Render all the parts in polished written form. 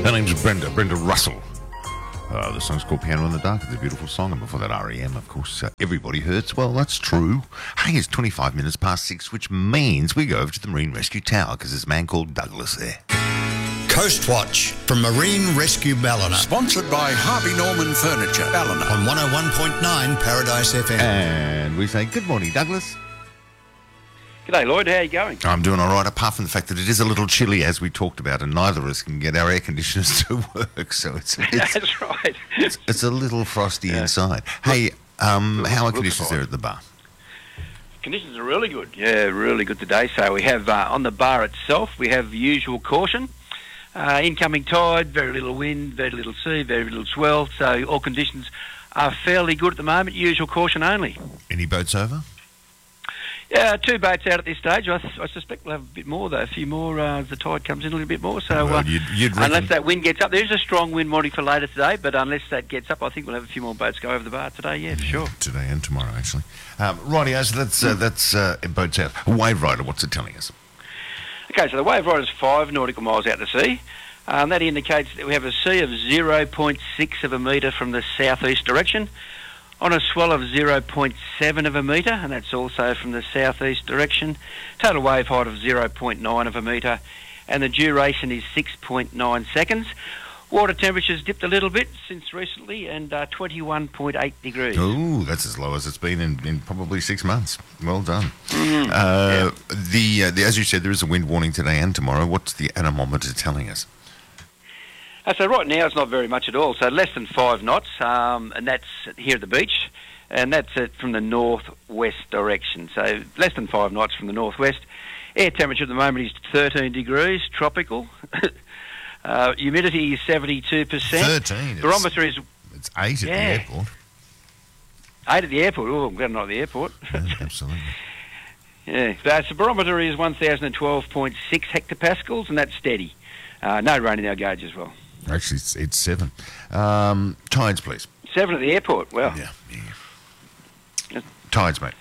Her name's Brenda Russell. The song's called Piano in the Dark. It's a beautiful song. And before that, R.E.M., of course, Everybody Hurts. Well, that's true. Hey, it's 25 minutes past 6, which means we go over to the Marine Rescue Tower because there's a man called Douglas there. Coast Watch from Marine Rescue Ballina. Sponsored by Harvey Norman Furniture, Ballina. On 101.9 Paradise FM. And we say, good morning, Douglas. G'day, Lloyd. How are you going? I'm doing all right, apart from the fact that it is a little chilly, as we talked about, and neither of us can get our air conditioners to work, so it's That's right. it's a little frosty inside. Hey, how are conditions there at the bar? Conditions are really good. Yeah, really good today. So we have, on the bar itself, we have the usual caution. Incoming tide, very little wind, very little sea, very little swell. So all conditions are fairly good at the moment. Usual caution only. Any boats over? Yeah, 2 boats out at this stage. I suspect we'll have a bit more, though. A few more as the tide comes in a little bit more. So well, you'd reckon... unless that wind gets up, there's a strong wind warning for later today. But unless that gets up, I think we'll have a few more boats go over the bar today. Yeah, for sure. Today and tomorrow, actually. Righty, so that's boats out. Wave Rider, what's it telling us? Okay, so the Wave Rider is 5 nautical miles out to sea. That indicates that we have a sea of 0.6 of a metre from the southeast direction, on a swell of 0.7 of a metre, and that's also from the southeast direction. Total wave height of 0.9 of a metre, and the duration is 6.9 seconds. Water temperature's dipped a little bit since recently, and 21.8 degrees. Oh, that's as low as it's been in probably 6 months. Well done. Mm-hmm. As you said, there is a wind warning today and tomorrow. What's the anemometer telling us? So right now it's not very much at all. So less than 5 knots, and that's here at the beach, and that's from the northwest direction. So less than 5 knots from the northwest. Air temperature at the moment is 13 degrees, tropical. Humidity is 72%. 13. Barometer is... It's 8 at the airport. 8 at the airport. Oh, I'm glad I'm not at the airport. Absolutely. Yeah. So the barometer is 1,012.6 hectopascals, and that's steady. No rain in our gauge as well. Actually, it's 7. Tides, please. 7 at the airport. Well. Yeah. Tides, mate.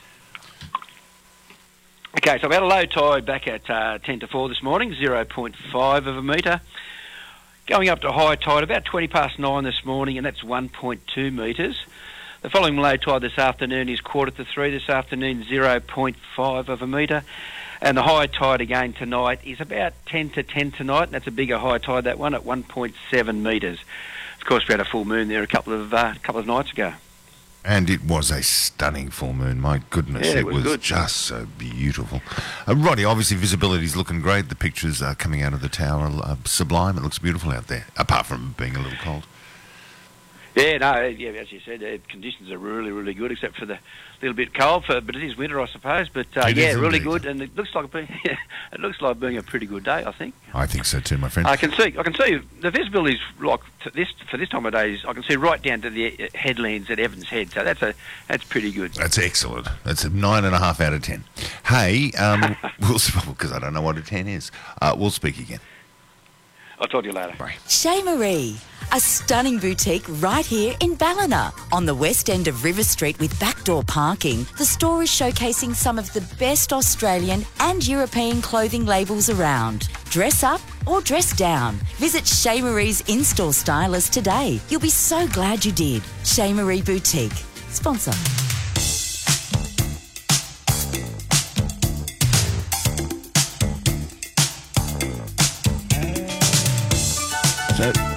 Okay, so we had a low tide back at 10 to 4 this morning, 0.5 of a metre. Going up to high tide about 20 past 9 this morning, and that's 1.2 metres. The following low tide this afternoon is 2:45 this afternoon, 0.5 of a metre. And the high tide again tonight is about 10 to 10 tonight, and that's a bigger high tide, that one, at 1.7 metres. Of course, we had a full moon there a couple of nights ago. And it was a stunning full moon, my goodness. Yeah, it was good. Just so beautiful. Roddy, obviously visibility's looking great. The pictures coming out of the tower are sublime. It looks beautiful out there, apart from being a little cold. Yeah, no, yeah, as you said, conditions are really, really good, except for the little bit cold. But it is winter, I suppose. But yeah, really good, and it looks like being a pretty good day, I think. I think so too, my friend. I can see the visibility is like for this time of day. I can see right down to the headlands at Evans Head, so that's pretty good. That's excellent. That's a 9.5 out of 10. Hey, because I don't know what a 10 is. We'll speak again. I'll talk to you later. Bye. Chez Marie, a stunning boutique right here in Ballina. On the west end of River Street with backdoor parking, the store is showcasing some of the best Australian and European clothing labels around. Dress up or dress down. Visit Chez Marie's in-store stylist today. You'll be so glad you did. Chez Marie Boutique. Sponsor. So